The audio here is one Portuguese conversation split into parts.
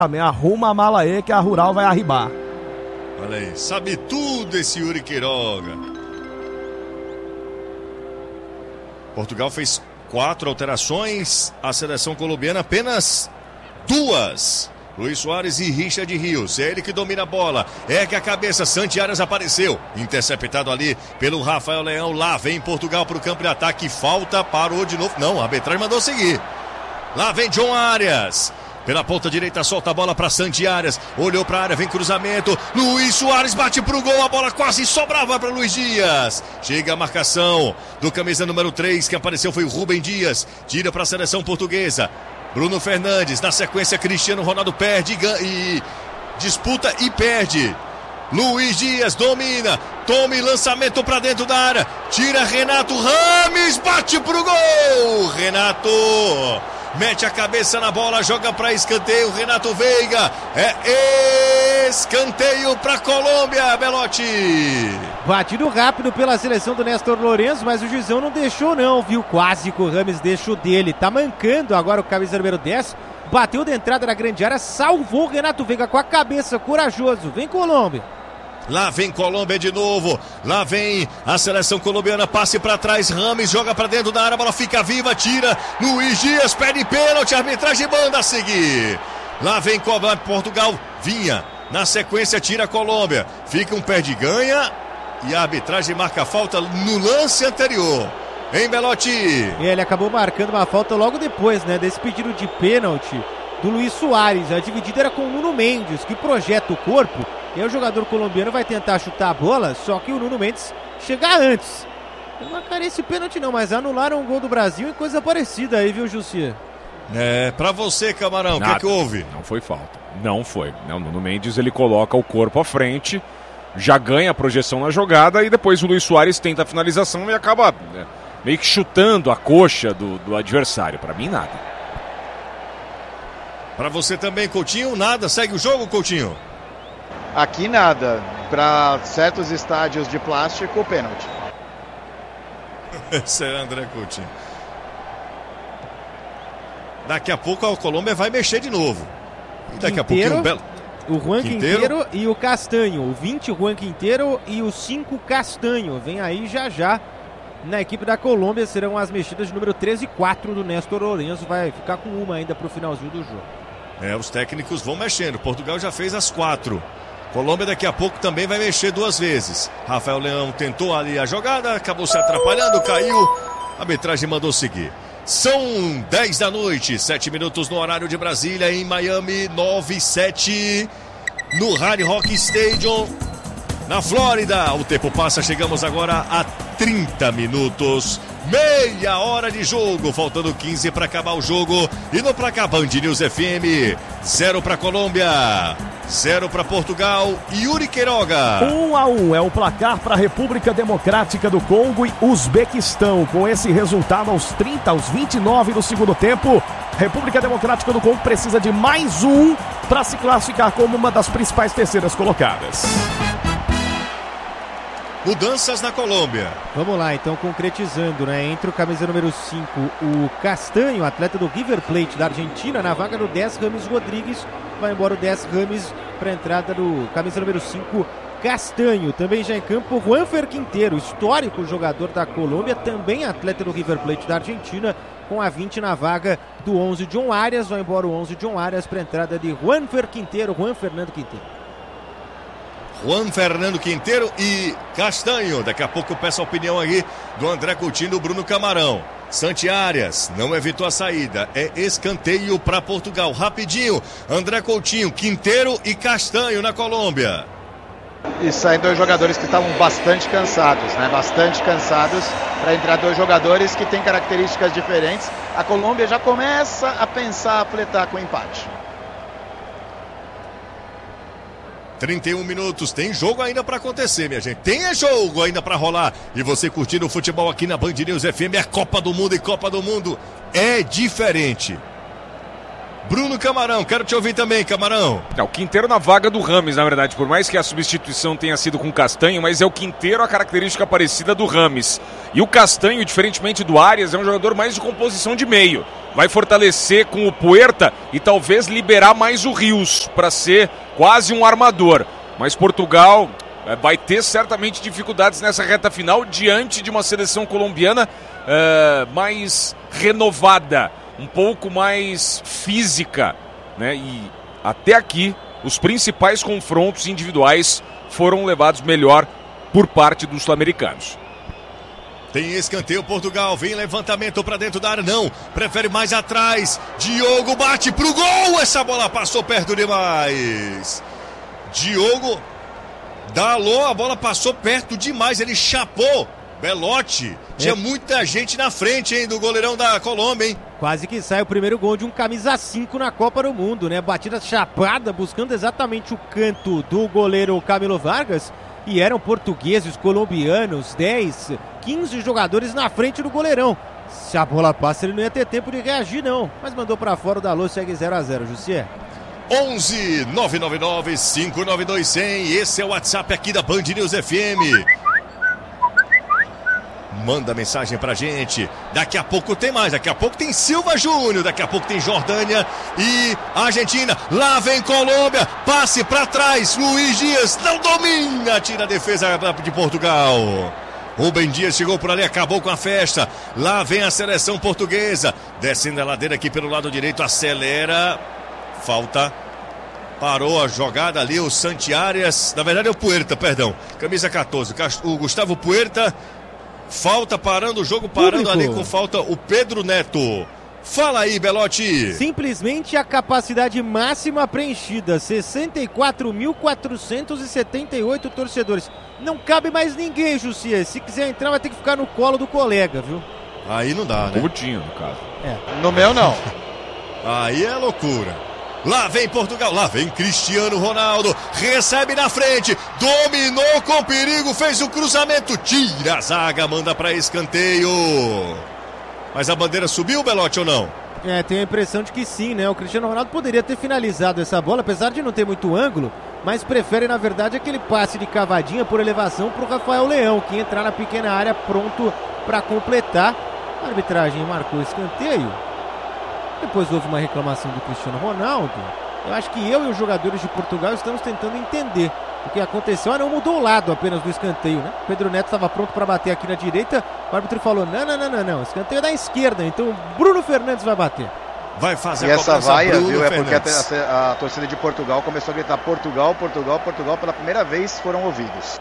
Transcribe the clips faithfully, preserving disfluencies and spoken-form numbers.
Arruma a mala aí que a Rural vai arribar. Olha aí, sabe tudo esse Yuri Queiroga. Portugal fez quatro alterações, a seleção colombiana apenas duas. Luiz Soares e Richard Rios, é ele que domina a bola, ergue a cabeça, Santi Arias apareceu, interceptado ali pelo Rafael Leão, lá vem Portugal para o campo de ataque, falta, parou de novo, não, a arbitragem mandou seguir, lá vem John Arias, pela ponta direita solta a bola para Santi Arias, olhou para a área, vem cruzamento, Luiz Soares bate pro gol, a bola quase sobrava para Luiz Dias, chega a marcação do camisa número três, que apareceu foi o Rubem Dias, tira para a seleção portuguesa, Bruno Fernandes, na sequência Cristiano Ronaldo perde e, e disputa e perde. Luiz Dias domina, tome lançamento para dentro da área, tira Renato Rames, bate pro gol. Renato mete a cabeça na bola, joga para escanteio, Renato Veiga, é escanteio para Colômbia, Belotti. Batido rápido pela seleção do Néstor Lourenço, mas o juizão não deixou não, viu? Quase que o Rames deixou dele, tá mancando agora o camisa número dez, bateu de entrada na grande área, salvou o Renato Veiga com a cabeça, corajoso, vem Colômbia. Lá vem Colômbia de novo, lá vem a seleção colombiana, passe para trás, Rames joga para dentro da área, a bola fica viva, tira, Luiz Dias pede pênalti, arbitragem manda a seguir. Lá vem Portugal, vinha, na sequência tira a Colômbia, fica um pé de ganha e a arbitragem marca a falta no lance anterior. Hein, Belotti? E ele acabou marcando uma falta logo depois, né, desse pedido de pênalti do Luiz Soares. A dividida era com o Nuno Mendes, que projeta o corpo. E aí o jogador colombiano vai tentar chutar a bola, só que o Nuno Mendes chega antes. Não marcaria esse pênalti não, mas anularam um gol do Brasil e coisa parecida aí, viu, Jussi? É, pra você, Camarão, o que, que houve? Não foi falta, não foi. O Nuno Mendes, ele coloca o corpo à frente, já ganha a projeção na jogada e depois o Luiz Soares tenta a finalização e acaba né, meio que chutando a coxa do, do adversário. Pra mim, nada. Pra você também, Coutinho, nada? Segue o jogo, Coutinho? Aqui nada, para certos estádios de plástico, pênalti. Esse é André Coutinho. Daqui a pouco a Colômbia vai mexer de novo. E daqui Quinteiro, a pouquinho o Belo... O Juan Quinteiro. Quinteiro e o Castanho. O vinte Juan Quinteiro e o cinco Castanho. Vem aí já já na equipe da Colômbia. Serão as mexidas de número treze e quatro do Néstor Lourenço. Vai ficar com uma ainda para o finalzinho do jogo. É, os técnicos vão mexendo. Portugal já fez as quatro. Colômbia daqui a pouco também vai mexer duas vezes. Rafael Leão tentou ali a jogada, acabou se atrapalhando, caiu. A arbitragem mandou seguir. São dez da noite, sete minutos no horário de Brasília, em Miami, nove e sete no Hard Rock Stadium, na Flórida. O tempo passa, chegamos agora a trinta minutos. Meia hora de jogo, faltando quinze para acabar o jogo. E no placar Band News F M, zero para Colômbia, zero para Portugal e Yuri Queiroga. Um a um é o placar para a República Democrática do Congo e Uzbequistão. Com esse resultado aos trinta, aos vinte e nove do segundo tempo, República Democrática do Congo precisa de mais um para se classificar como uma das principais terceiras colocadas. Mudanças na Colômbia. Vamos lá, então, concretizando, né? Entre o camisa número cinco, o Castanho, atleta do River Plate da Argentina, na vaga do dez, Rames Rodrigues. Vai embora o dez, Rames, para a entrada do camisa número cinco, Castanho. Também já em campo, Juanfer Quinteiro, histórico jogador da Colômbia, também atleta do River Plate da Argentina, com a vinte na vaga do onze, John Arias. Vai embora o onze, John Arias, para a entrada de Juanfer Quinteiro, Juan Fernando Quinteiro. Juan Fernando Quinteiro e Castanho. Daqui a pouco eu peço a opinião aí do André Coutinho e do Bruno Camarão. Santi Arias não evitou a saída. É escanteio para Portugal. Rapidinho, André Coutinho, Quinteiro e Castanho na Colômbia. E saem dois jogadores que estavam bastante cansados, né? Bastante cansados para entrar dois jogadores que têm características diferentes. A Colômbia já começa a pensar, a pletar com o empate. trinta e um minutos, tem jogo ainda para acontecer, minha gente. Tem jogo ainda para rolar. E você curtindo o futebol aqui na Band News F M, é Copa do Mundo e Copa do Mundo é diferente. Bruno Camarão, quero te ouvir também, Camarão. É o Quinteiro na vaga do Rames, na verdade, por mais que a substituição tenha sido com Castanho, mas é o Quinteiro a característica parecida do Rames. E o Castanho, diferentemente do Arias, é um jogador mais de composição de meio. vai fortalecer com o Puerta e talvez liberar mais o Rios para ser quase um armador. Mas Portugal é, vai ter certamente dificuldades nessa reta final diante de uma seleção colombiana é, mais renovada, um pouco mais física, né? E até aqui os principais confrontos individuais foram levados melhor por parte dos sul-americanos. Tem escanteio, Portugal, vem levantamento pra dentro da área, não, prefere mais atrás, Diogo bate pro gol, essa bola passou perto demais, Diogo Dalot, a bola passou perto demais, ele chapou, Belotti, tinha é. muita gente na frente, hein, do goleirão da Colômbia, hein. Quase que sai o primeiro gol de um camisa cinco na Copa do Mundo, né, batida chapada, buscando exatamente o canto do goleiro Camilo Vargas. E eram portugueses, colombianos, dez, quinze jogadores na frente do goleirão. Se a bola passa, ele não ia ter tempo de reagir, não. Mas mandou pra fora, o Dalot segue zero a zero, Jussier. onze nove nove nove cinco nove dois zero zero, esse é o WhatsApp aqui da Band News F M. Manda mensagem pra gente. Daqui a pouco tem mais. Daqui a pouco tem Silva Júnior. Daqui a pouco tem Jordânia e Argentina. Lá vem Colômbia. Passe pra trás. Luiz Dias não domina. Tira a defesa de Portugal. Rubem Dias chegou por ali. Acabou com a festa. Lá vem a seleção portuguesa. Descendo a ladeira aqui pelo lado direito. Acelera. Falta. Parou a jogada ali. O Santiarias. Na verdade é o Puerta, perdão. Camisa catorze. O Gustavo Puerta. Falta parando o jogo, parando Público. Ali com falta o Pedro Neto. Fala aí, Belotti. Simplesmente a capacidade máxima preenchida, sessenta e quatro mil quatrocentos e setenta e oito torcedores. Não cabe mais ninguém, Jussier. Se quiser entrar, vai ter que ficar no colo do colega, viu? Aí não dá, né? Curtinho, no caso. É. No meu, não. Aí é loucura. Lá vem Portugal, lá vem Cristiano Ronaldo, recebe na frente, dominou com perigo, fez o cruzamento, tira a zaga, manda para escanteio. Mas a bandeira subiu, Belotti, ou não? É, tenho a impressão de que sim, né? O Cristiano Ronaldo poderia ter finalizado essa bola, apesar de não ter muito ângulo, mas prefere, na verdade, aquele passe de cavadinha por elevação para o Rafael Leão, que entrar na pequena área pronto para completar. A arbitragem marcou o escanteio. Depois houve uma reclamação do Cristiano Ronaldo. Eu acho que eu e os jogadores de Portugal estamos tentando entender o que aconteceu. Ah, não, mudou o lado apenas do escanteio, né? Pedro Neto estava pronto para bater aqui na direita. O árbitro falou, não, não, não, não, não. Escanteio é da esquerda, então Bruno Fernandes vai bater. Vai fazer e a essa vaia, Bruno viu, é Fernandes. porque a, a, a torcida de Portugal começou a gritar Portugal, Portugal, Portugal. Pela primeira vez foram ouvidos.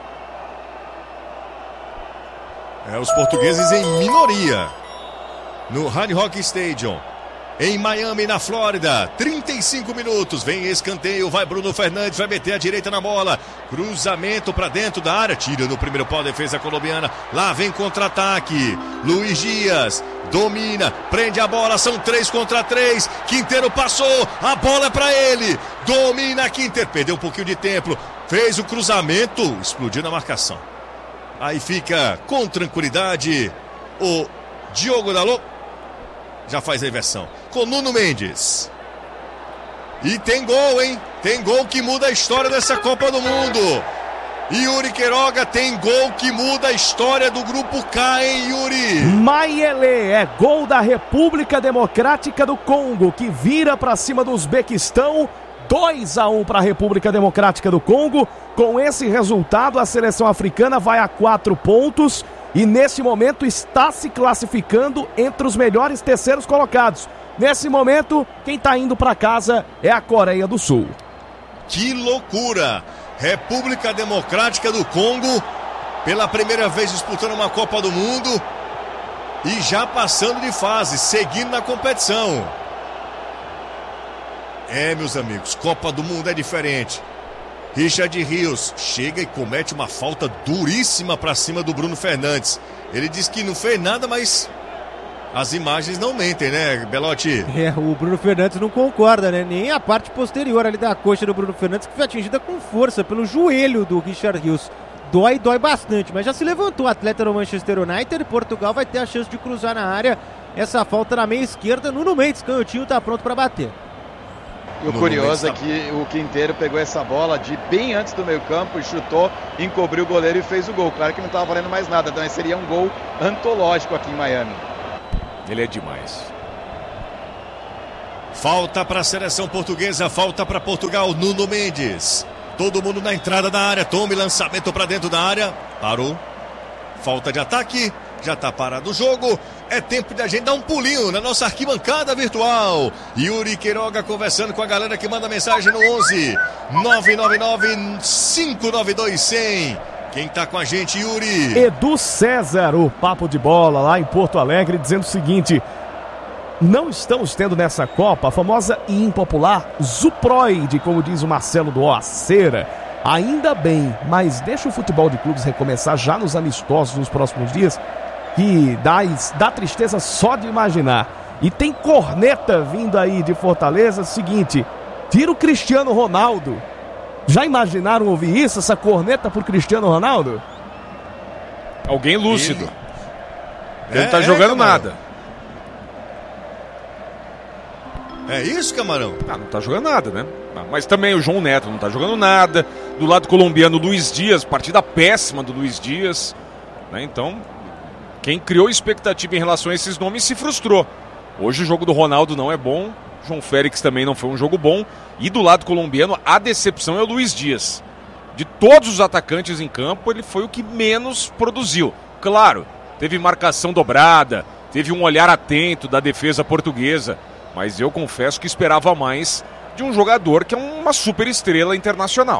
É, os portugueses em minoria no Hard Rock Stadium. Em Miami, na Flórida, trinta e cinco minutos, vem escanteio, vai Bruno Fernandes, vai meter a direita na bola, cruzamento para dentro da área, tira no primeiro pau a defesa colombiana, lá vem contra-ataque, Luiz Dias, domina, prende a bola, são três contra três, Quinteiro passou, a bola é para ele, domina Quinteiro, perdeu um pouquinho de tempo, fez o cruzamento, explodiu na marcação, aí fica com tranquilidade o Diogo Dalot. Já faz a inversão. Com Nuno Mendes. E tem gol, hein? Tem gol que muda a história dessa Copa do Mundo. Yuri Queiroga tem gol que muda a história do Grupo K, hein, Yuri? Mayele, é gol da República Democrática do Congo, que vira para cima do Uzbequistão. dois a um para a República Democrática do Congo. Com esse resultado, a seleção africana vai a quatro pontos. E nesse momento está se classificando entre os melhores terceiros colocados. Nesse momento, quem está indo para casa é a Coreia do Sul. Que loucura! República Democrática do Congo, pela primeira vez disputando uma Copa do Mundo e já passando de fase, seguindo na competição. É, meus amigos, Copa do Mundo é diferente. Richard Rios chega e comete uma falta duríssima para cima do Bruno Fernandes. Ele diz que não fez nada, mas as imagens não mentem, né, Belotti? É, o Bruno Fernandes não concorda, né? Nem a parte posterior ali da coxa do Bruno Fernandes, que foi atingida com força pelo joelho do Richard Rios. Dói, dói bastante, mas já se levantou o atleta do Manchester United e Portugal vai ter a chance de cruzar na área. Essa falta na meia esquerda, Nuno Mendes, canhotinho, está pronto para bater. E o curioso é que o Quinteiro pegou essa bola de bem antes do meio campo e chutou, encobriu o goleiro e fez o gol. Claro que não estava valendo mais nada, então seria um gol antológico aqui em Miami. Ele é demais. Falta para a seleção portuguesa, falta para Portugal. Nuno Mendes. Todo mundo na entrada da área. Tome lançamento para dentro da área. Parou. Falta de ataque. Já está parado o jogo. É tempo de a gente dar um pulinho na nossa arquibancada virtual. Yuri Queiroga conversando com a galera que manda mensagem no onze nove nove nove cinco nove dois cem. Quem tá com a gente, Yuri? Edu César, o Papo de Bola lá em Porto Alegre, dizendo o seguinte: não estamos tendo nessa Copa a famosa e impopular Zuproide, como diz o Marcelo do Oaceira. Ainda bem, mas deixa o futebol de clubes recomeçar já nos amistosos nos próximos dias, que dá, dá tristeza só de imaginar. E tem corneta vindo aí de Fortaleza, seguinte: tira o Cristiano Ronaldo. Já imaginaram ouvir isso, essa corneta por Cristiano Ronaldo? Alguém lúcido. E... Ele não é, tá jogando é, nada. É isso, Camarão? Ah, não tá jogando nada, né? Mas também o João Neto não tá jogando nada. Do lado colombiano, Luiz Dias, partida péssima do Luiz Dias, né? Então, quem criou expectativa em relação a esses nomes se frustrou. Hoje o jogo do Ronaldo não é bom. João Félix também não foi um jogo bom. E do lado colombiano, a decepção é o Luiz Dias. De todos os atacantes em campo, ele foi o que menos produziu. Claro, teve marcação dobrada, teve um olhar atento da defesa portuguesa. Mas eu confesso que esperava mais de um jogador que é uma super estrela internacional.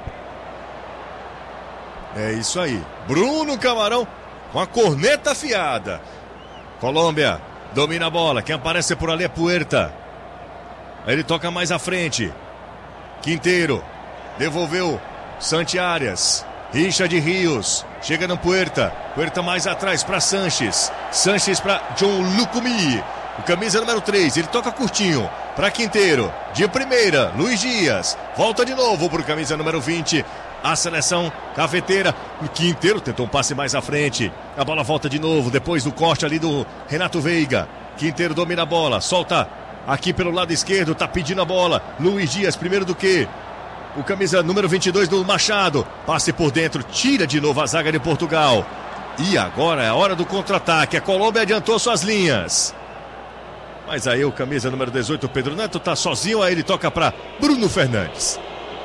É isso aí. Bruno Camarão com a corneta afiada. Colômbia domina a bola. Quem aparece por ali é Puerta. Ele toca mais à frente. Quinteiro. Devolveu. Santi Arias. Richard Rios. Chega no Puerta. Puerta mais atrás para Sanches. Sanches para John Lucumi. O camisa número três. Ele toca curtinho para Quinteiro. De primeira. Luiz Dias. Volta de novo para o camisa número vinte. A seleção cafeteira. O Quinteiro tentou um passe mais à frente. A bola volta de novo. Depois do corte ali do Renato Veiga. Quinteiro domina a bola. Solta. Aqui pelo lado esquerdo, tá pedindo a bola. Luiz Dias, primeiro do que? O camisa número vinte e dois do Machado. Passe por dentro, tira de novo a zaga de Portugal. E agora é a hora do contra-ataque. A Colômbia adiantou suas linhas. Mas aí o camisa número dezoito, Pedro Neto, tá sozinho. Aí ele toca para Bruno Fernandes.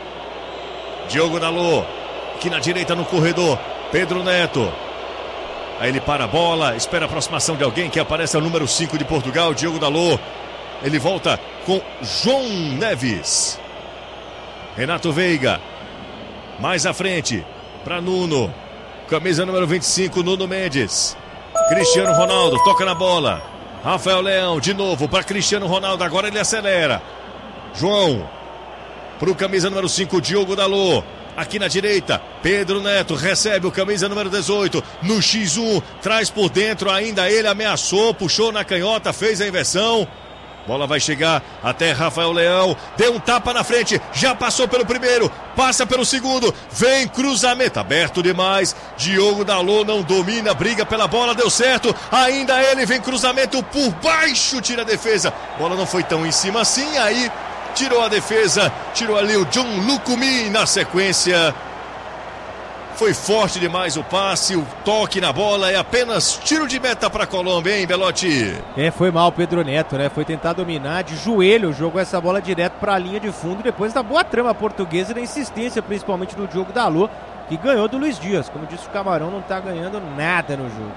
Diogo Dalot. Aqui na direita no corredor. Pedro Neto. Aí ele para a bola, espera a aproximação de alguém que aparece ao número cinco de Portugal, Diogo Dalot. Ele volta com João Neves. Renato Veiga. Mais à frente. Para Nuno. Camisa número vinte e cinco, Nuno Mendes. Cristiano Ronaldo toca na bola. Rafael Leão de novo para Cristiano Ronaldo. Agora ele acelera. João. Para o camisa número cinco, Diogo Dalot. Aqui na direita, Pedro Neto recebe o camisa número dezoito no xis um. Traz por dentro ainda ele. Ameaçou, puxou na canhota, fez a inversão. Bola vai chegar até Rafael Leão. Deu um tapa na frente. Já passou pelo primeiro. Passa pelo segundo. Vem cruzamento. Aberto demais. Diogo Dalot não domina. Briga pela bola. Deu certo. Ainda ele vem cruzamento por baixo. Tira a defesa. Bola não foi tão em cima assim. Aí tirou a defesa. Tirou ali o John Lucumi na sequência. Foi forte demais o passe, o toque na bola, é apenas tiro de meta para a Colômbia, hein, Belotti? É, foi mal o Pedro Neto, né? Foi tentar dominar de joelho, jogou essa bola direto para a linha de fundo, depois da boa trama portuguesa e da insistência, principalmente do Diogo Dalot, que ganhou do Luiz Dias. Como disse o Camarão, não está ganhando nada no jogo.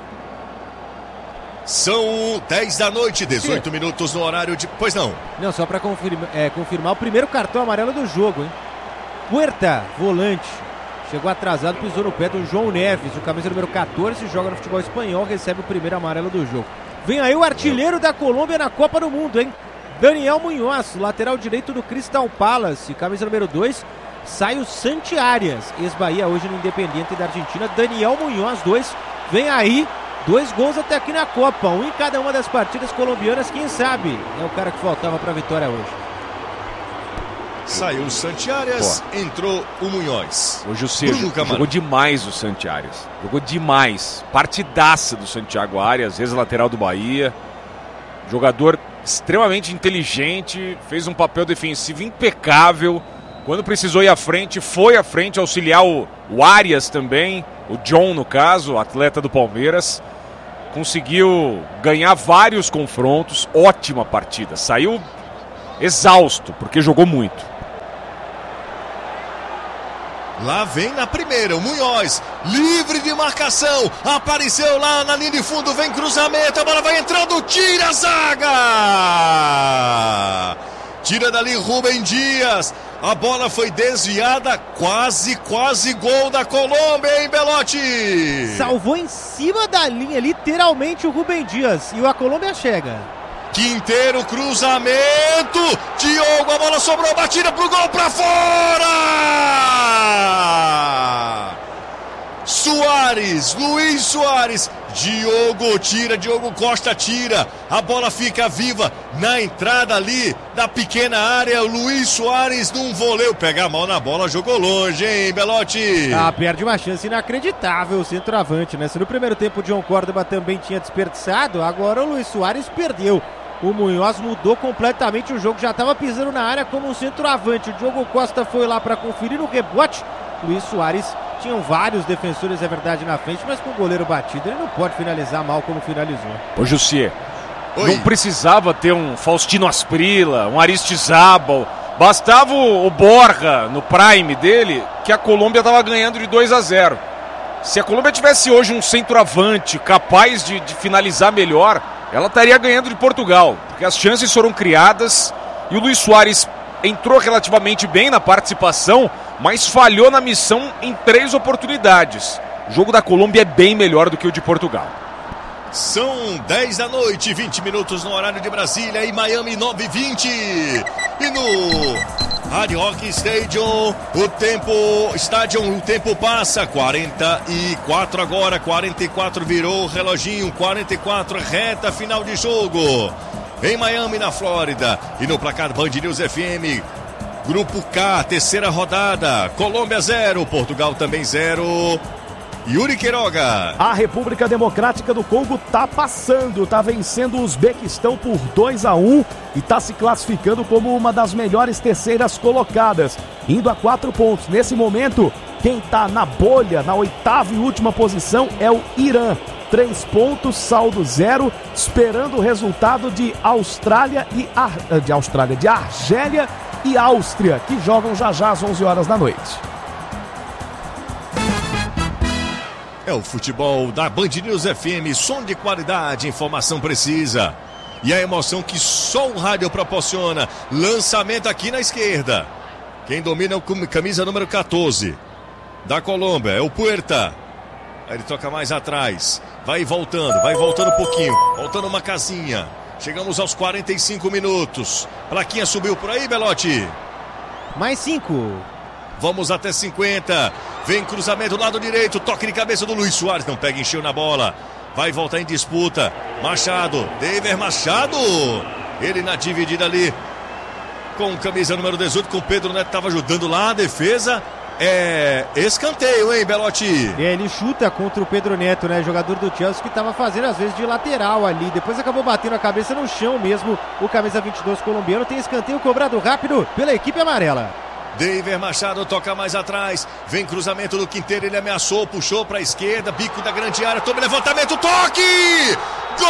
São dez da noite, dezoito Sim. minutos no horário de... Pois não. Não, só para confirma, é, confirmar o primeiro cartão amarelo do jogo, hein? Puerta, volante. Chegou atrasado, pisou no pé do João Neves, o camisa número quatorze, joga no futebol espanhol, recebe o primeiro amarelo do jogo. Vem aí o artilheiro da Colômbia na Copa do Mundo, hein? Daniel Munhoz, lateral direito do Crystal Palace, camisa número dois, sai o Santi Arias, ex-Bahia hoje no Independiente da Argentina. Daniel Munhoz, dois, vem aí, dois gols até aqui na Copa, um em cada uma das partidas colombianas, quem sabe é o cara que faltava para a vitória hoje. Saiu o Santi Arias, Pô. entrou o Munhoz. Hoje o Sérgio jogou demais o Santi Arias. Jogou demais. Partidaça do Santiago Arias, ex-lateral do Bahia. Jogador extremamente inteligente, fez um papel defensivo impecável. Quando precisou ir à frente, foi à frente auxiliar o, o Arias também. O John, no caso, atleta do Palmeiras. Conseguiu ganhar vários confrontos. Ótima partida. Saiu exausto, porque jogou muito. Lá vem na primeira, o Munhoz, livre de marcação, apareceu lá na linha de fundo, vem cruzamento, a bola vai entrando, tira a zaga! Tira dali Rubem Dias, a bola foi desviada, quase, quase gol da Colômbia, hein, Belotti? Salvou em cima da linha, literalmente, o Rubem Dias, e a Colômbia chega. Quinteiro, cruzamento, Diogo, a bola sobrou, batida pro gol, pra fora! Soares, Luiz Soares, Diogo tira, Diogo Costa tira, a bola fica viva na entrada ali da pequena área, o Luiz Soares num voleio, pega a mão na bola, jogou longe, hein, Belotti? Ah, perde uma chance inacreditável o centroavante, né? Se no primeiro tempo o John Córdoba também tinha desperdiçado, agora o Luiz Soares perdeu. O Munhoz mudou completamente o jogo, já estava pisando na área como um centroavante. O Diogo Costa foi lá para conferir o rebote. Luiz Soares tinham vários defensores, é verdade, na frente, mas com o goleiro batido ele não pode finalizar mal como finalizou. Ô Jussier, não precisava ter um Faustino Asprilla, um Aristizábal, bastava o, o Borja no prime dele, que a Colômbia estava ganhando de dois a zero. Se a Colômbia tivesse hoje um centroavante capaz de, de finalizar melhor, ela estaria ganhando de Portugal, porque as chances foram criadas e o Luiz Soares entrou relativamente bem na participação, mas falhou na missão em três oportunidades. O jogo da Colômbia é bem melhor do que o de Portugal. São dez da noite, vinte minutos no horário de Brasília, e Miami nove e vinte. E no Hard Rock Stadium, o tempo, Stadium, o tempo passa, quarenta e quatro agora, quarenta e quatro virou o reloginho, quarenta e quatro, reta final de jogo. Em Miami, na Flórida, e no placar Band News F M, Grupo K, terceira rodada, Colômbia zero, Portugal também zero. Yuri Queiroga. A República Democrática do Congo tá passando, tá vencendo o Uzbequistão por dois a um e tá se classificando como uma das melhores terceiras colocadas, indo a quatro pontos. Nesse momento, quem tá na bolha, na oitava e última posição, é o Irã. Três pontos, saldo zero, esperando o resultado de Austrália e Ar... de Austrália, de Argélia e Áustria, que jogam já já às onze horas da noite. É o futebol da Band News F M, som de qualidade, informação precisa. E a emoção que só o rádio proporciona. Lançamento aqui na esquerda. Quem domina é o camisa número quatorze da Colômbia, é o Puerta. Aí ele toca mais atrás. Vai voltando, vai voltando um pouquinho. Voltando uma casinha. Chegamos aos quarenta e cinco minutos. Plaquinha subiu por aí, Belotti. Mais cinco. Vamos até cinquenta. Vem cruzamento do lado direito. Toque de cabeça do Luiz Soares. Não pega, encheu na bola. Vai voltar em disputa. Machado. David Machado. Ele na dividida ali. Com camisa número dezoito. Com o Pedro Neto. Estava ajudando lá a defesa. É escanteio, hein, Belotti? É, ele chuta contra o Pedro Neto, né? Jogador do Chelsea que estava fazendo às vezes de lateral ali. Depois acabou batendo a cabeça no chão mesmo. O camisa vinte e dois colombiano tem escanteio cobrado rápido pela equipe amarela. David Machado toca mais atrás. Vem cruzamento do Quinteiro. Ele ameaçou, puxou para a esquerda. Bico da grande área. Toma levantamento. Toque! Gol!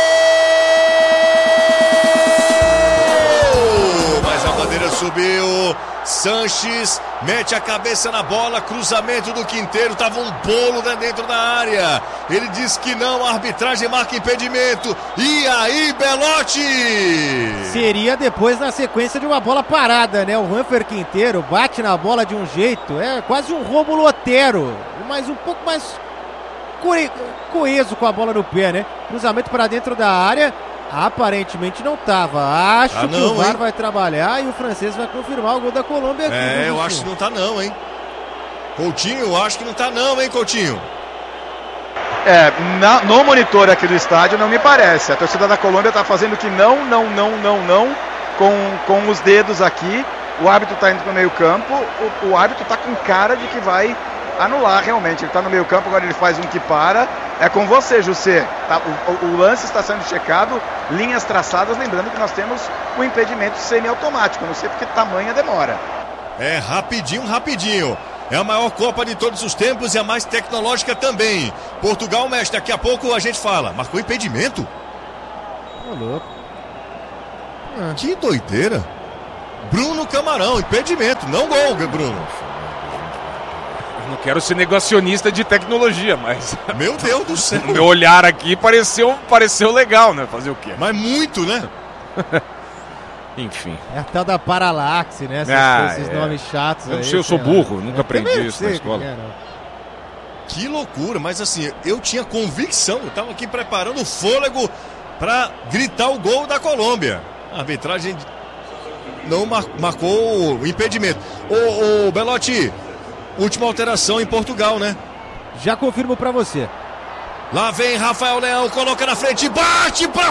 Mas a bandeira subiu. Sanches mete a cabeça na bola. Cruzamento do Quinteiro. Tava um bolo dentro da área. Ele diz que não. A arbitragem marca impedimento. E aí, Belotti? Seria depois na sequência de uma bola parada, né? O Juanfer Quinteiro bate na bola de um jeito. É quase um Rômulo Otero. Mas um pouco mais coeso com a bola no pé, né? Cruzamento para dentro da área. Aparentemente não estava. Acho ah, não, que o V A R hein? vai trabalhar e o francês vai confirmar o gol da Colômbia aqui. É, eu acho que não tá não, hein? Coutinho, eu acho que não tá não, hein, Coutinho? É, na, no monitor aqui do estádio não me parece. A torcida da Colômbia tá fazendo que não, não, não, não, não, com, com os dedos aqui. O árbitro tá indo pro meio campo. O, o árbitro tá com cara de que vai anular realmente. Ele tá no meio campo, agora ele faz um que para. É com você, José. Tá, o, o lance está sendo checado, linhas traçadas, lembrando que nós temos o impedimento semiautomático. Não sei porque tamanha demora. É rapidinho, rapidinho. É a maior Copa de todos os tempos e a mais tecnológica também. Portugal, mestre, daqui a pouco a gente fala. Marcou impedimento? Ô, louco. Ah. Que doideira. Bruno Camarão, impedimento, não gol, Bruno. Não quero ser negacionista de tecnologia, mas... Meu Deus do céu. O meu olhar aqui pareceu, pareceu legal, né? Fazer o quê? Mas muito, né? Enfim. É a tal da paralaxe, né? Essas, Ah, esses é. nomes chatos. Eu não aí, sei, eu sou lá. burro, nunca Eu aprendi também isso sei na que escola. é, não. Que loucura, mas assim, eu tinha convicção, eu tava aqui preparando o fôlego para gritar o gol da Colômbia. A arbitragem não mar- marcou o impedimento. Ô, ô Belotti, última alteração em Portugal, né? Já confirmo pra você. Lá vem Rafael Leão, coloca na frente, bate pra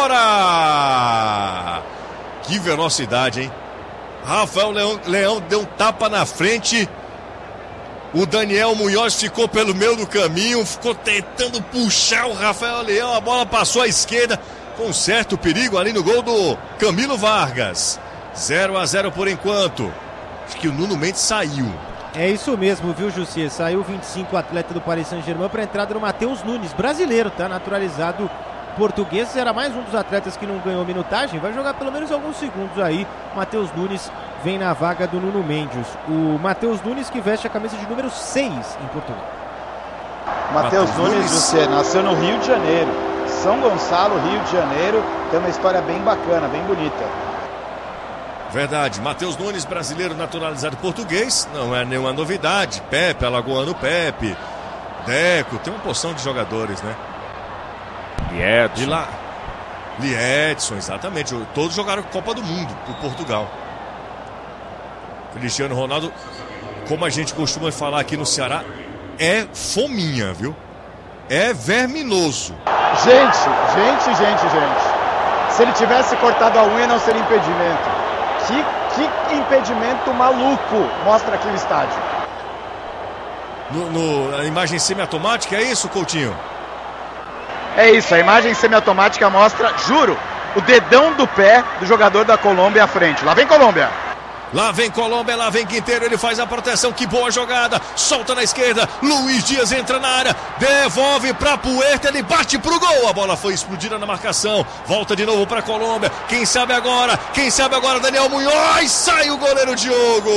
fora! Que velocidade, hein? Rafael Leão, Leão deu um tapa na frente. O Daniel Munhoz ficou pelo meio do caminho, ficou tentando puxar o Rafael Leão. A bola passou à esquerda, com certo perigo ali no gol do Camilo Vargas. zero a zero por enquanto. Acho que o Nuno Mendes saiu. É isso mesmo, viu, Jussi? Saiu vinte e cinco, atleta do Paris Saint-Germain, para a entrada do Matheus Nunes, brasileiro, tá? Naturalizado português. Era mais um dos atletas que não ganhou minutagem. Vai jogar pelo menos alguns segundos aí. Matheus Nunes vem na vaga do Nuno Mendes. O Matheus Nunes que veste a camisa de número seis em Portugal. Matheus Matheus Nunes, Nunes. você nasceu no Rio de Janeiro. São Gonçalo, Rio de Janeiro. Tem uma história bem bacana, bem bonita. Verdade, Matheus Nunes, brasileiro naturalizado português, não é nenhuma novidade. Pepe, Alagoano Pepe, Deco, tem uma porção de jogadores, né? E Edson. De lá, Liedson, exatamente. Todos jogaram Copa do Mundo por Portugal. Cristiano Ronaldo, como a gente costuma falar aqui no Ceará, é fominha, viu? É verminoso. Gente, gente, gente, gente. Se ele tivesse cortado a unha, não seria impedimento. Que, que impedimento maluco mostra aqui o estádio. No, no, a imagem semiautomática, é isso, Coutinho? É isso, a imagem semiautomática mostra, juro, o dedão do pé do jogador da Colômbia à frente. Lá vem Colômbia. Lá vem Colômbia, lá vem Quinteiro, ele faz a proteção, que boa jogada, solta na esquerda, Luiz Dias entra na área, devolve pra Puerta, ele bate pro gol, a bola foi explodida na marcação, volta de novo pra Colômbia, quem sabe agora, quem sabe agora, Daniel Munhoz, sai o goleiro Diogo!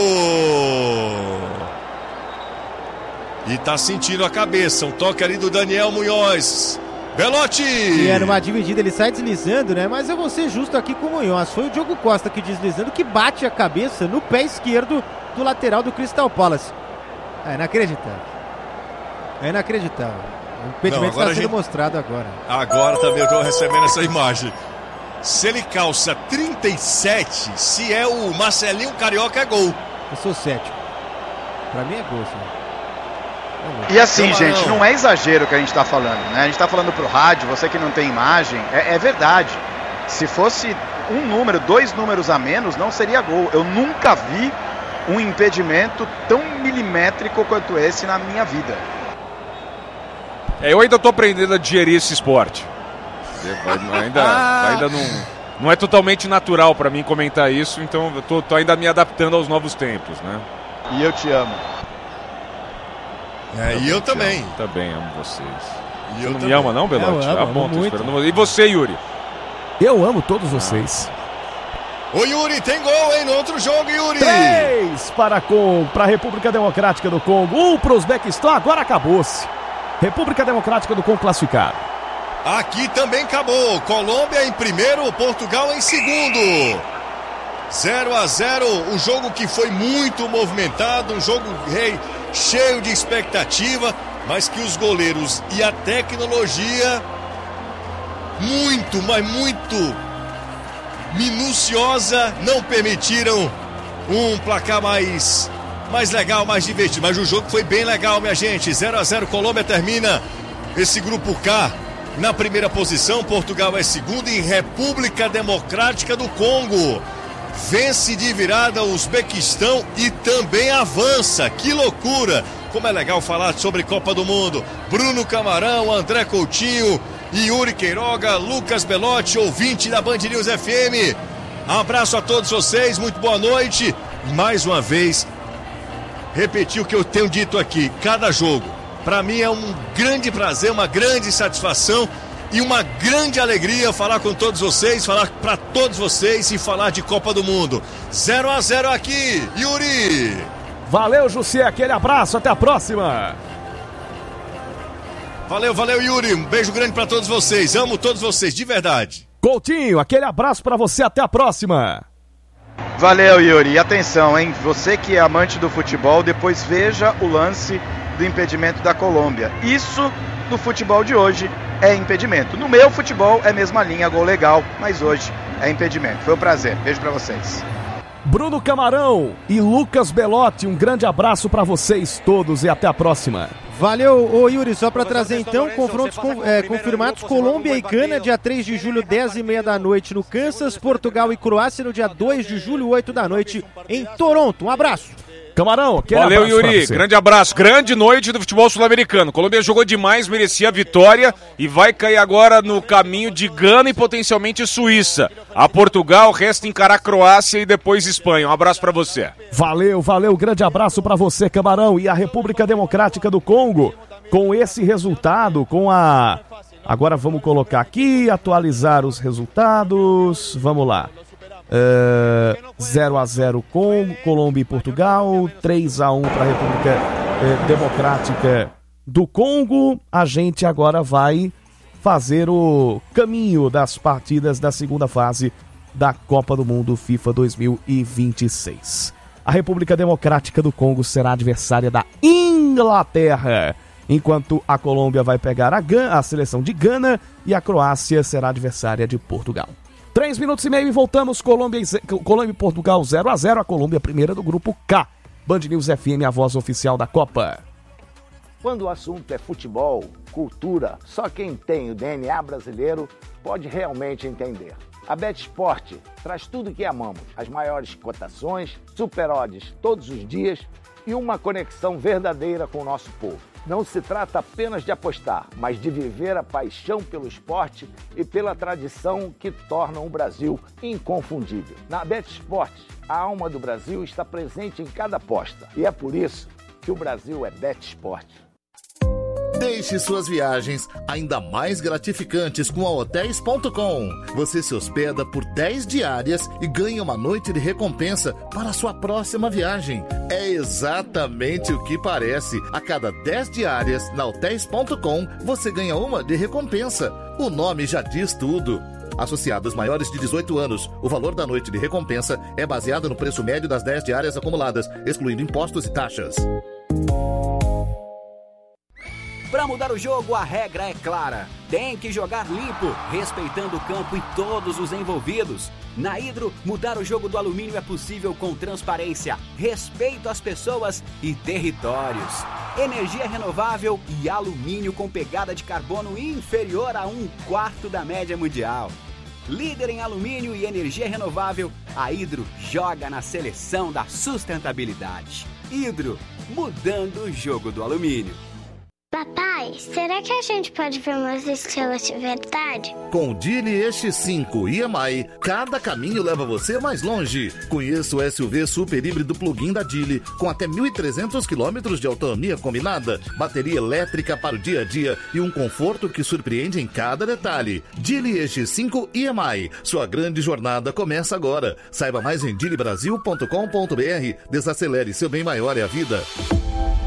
E tá sentindo a cabeça, um toque ali do Daniel Munhoz. Belotti! E era uma dividida, ele sai deslizando, né? Mas eu vou ser justo aqui com o Munhoz. Foi o Diogo Costa que deslizando, que bate a cabeça no pé esquerdo do lateral do Crystal Palace. É inacreditável. É inacreditável. O impedimento está sendo gente... mostrado agora. Agora também eu tô recebendo essa imagem. Se ele calça trinta e sete, se é o Marcelinho Carioca, é gol. Eu sou cético. Pra mim é gol, sim. E assim, Camarão. gente, não é exagero o que a gente tá falando, né? A gente tá falando pro rádio, você que não tem imagem, é, é verdade. Se fosse um número, dois números a menos, não seria gol. Eu nunca vi um impedimento tão milimétrico quanto esse na minha vida. É, eu ainda tô aprendendo a digerir esse esporte. Ainda, ainda não, não é totalmente natural para mim comentar isso, então eu tô, tô ainda me adaptando aos novos tempos, né? E eu te amo. É, e eu também. Eu também amo vocês. E Você eu não também. me ama não, Belotti? Eu amo, Ah, bom, amo tô muito. esperando você. E você, Yuri? Eu amo todos vocês. Ô Yuri, tem gol, hein? No outro jogo, Yuri! Três para com para a República Democrática do Congo, um para o Uzbequistão, agora acabou-se. República Democrática do Congo classificado. Aqui também acabou. Colômbia em primeiro, Portugal em segundo. zero a zero, o jogo que foi muito movimentado, um jogo rei, cheio de expectativa, mas que os goleiros e a tecnologia muito, mas muito minuciosa não permitiram um placar mais, mais legal, mais divertido. Mas o jogo foi bem legal, minha gente. zero a zero, Colômbia termina esse grupo K na primeira posição, Portugal é segundo e República Democrática do Congo vence de virada o Uzbequistão e também avança. Que loucura! Como é legal falar sobre Copa do Mundo. Bruno Camarão, André Coutinho, Yuri Queiroga, Lucas Belotti, ouvinte da Band News F M. Abraço a todos vocês, muito boa noite. E mais uma vez, repetir o que eu tenho dito aqui, cada jogo, para mim é um grande prazer, uma grande satisfação e uma grande alegria falar com todos vocês, falar para todos vocês e falar de Copa do Mundo. zero a zero aqui, Yuri. Valeu, José, aquele abraço, até a próxima. Valeu, valeu, Yuri, um beijo grande pra todos vocês, amo todos vocês, de verdade. Coutinho, aquele abraço pra você, até a próxima. Valeu, Yuri, e atenção, hein, você que é amante do futebol, depois veja o lance do impedimento da Colômbia. Isso, no futebol de hoje, é impedimento. No meu futebol é mesma linha, gol legal, mas hoje é impedimento. Foi um prazer, beijo pra vocês. Bruno Camarão e Lucas Belotti, um grande abraço pra vocês todos e até a próxima. Valeu, ô Yuri, só para trazer então, confrontos com, é, confirmados, Colômbia e Gana, dia três de julho, dez e meia da noite no Kansas, Portugal e Croácia no dia dois de julho, oito da noite em Toronto. Um abraço. Camarão, aquele Valeu, abraço Yuri, grande abraço, grande noite do futebol sul-americano. Colômbia jogou demais, merecia a vitória e vai cair agora no caminho de Gana e potencialmente Suíça. A Portugal resta encarar Croácia e depois Espanha. Um abraço pra você. Valeu, valeu, grande abraço pra você, Camarão. E a República Democrática do Congo, com esse resultado, com a... Agora vamos colocar aqui, atualizar os resultados, vamos lá. Uh, zero a zero Congo, Colômbia e Portugal, três a um para a República eh, Democrática do Congo. A gente agora vai fazer o caminho das partidas da segunda fase da Copa do Mundo FIFA dois mil e vinte e seis. A República Democrática do Congo será adversária da Inglaterra, enquanto a Colômbia vai pegar a, Gana, a seleção de Gana e a Croácia será adversária de Portugal. Três minutos e meio e voltamos. Colômbia e, Colômbia e Portugal zero a zero. A Colômbia primeira do grupo K. Band News F M, a voz oficial da Copa. Quando o assunto é futebol, cultura, só quem tem o D N A brasileiro pode realmente entender. A BetSport traz tudo o que amamos. As maiores cotações, super odds todos os dias e uma conexão verdadeira com o nosso povo. Não se trata apenas de apostar, mas de viver a paixão pelo esporte e pela tradição que tornam o Brasil inconfundível. Na BetSport, a alma do Brasil está presente em cada aposta. E é por isso que o Brasil é BetSport. Deixe suas viagens ainda mais gratificantes com a hotéis ponto com. Você se hospeda por dez diárias e ganha uma noite de recompensa para a sua próxima viagem. É exatamente o que parece. A cada dez diárias na hotéis ponto com, você ganha uma de recompensa. O nome já diz tudo. Associados maiores de dezoito anos, o valor da noite de recompensa é baseado no preço médio das dez diárias acumuladas, excluindo impostos e taxas. Para mudar o jogo, a regra é clara. Tem que jogar limpo, respeitando o campo e todos os envolvidos. Na Hidro, mudar o jogo do alumínio é possível com transparência, respeito às pessoas e territórios. Energia renovável e alumínio com pegada de carbono inferior a um quarto da média mundial. Líder em alumínio e energia renovável, a Hidro joga na seleção da sustentabilidade. Hidro, mudando o jogo do alumínio. Papai, será que a gente pode ver umas estrelas de verdade? Com o Geely E X cinco e M I, cada caminho leva você mais longe. Conheça o S U V super híbrido plug-in da Geely, com até mil e trezentos quilômetros de autonomia combinada, bateria elétrica para o dia a dia e um conforto que surpreende em cada detalhe. Geely E X cinco e M I, sua grande jornada começa agora. Saiba mais em geely brasil ponto com ponto b r. Desacelere, seu bem maior é a vida.